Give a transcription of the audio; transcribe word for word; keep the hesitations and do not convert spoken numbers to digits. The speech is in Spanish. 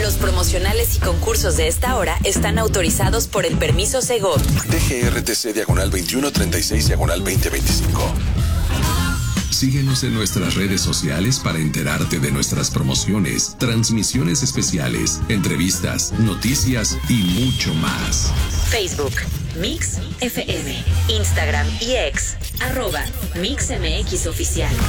Los promocionales y concursos de esta hora están autorizados por el permiso Segov. D G R T C diagonal veintiuno treinta y seis diagonal veinte veinticinco. Síguenos en nuestras redes sociales para enterarte de nuestras promociones, transmisiones especiales, entrevistas, noticias y mucho más. Facebook, Mix F M. Instagram y X, arroba Mix M X Oficial.